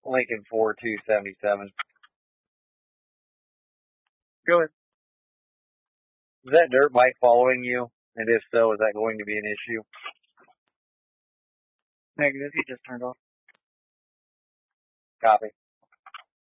Lincoln 4277. Go ahead. Is that dirt bike following you? And if so, is that going to be an issue? Negative. He just turned off. Copy.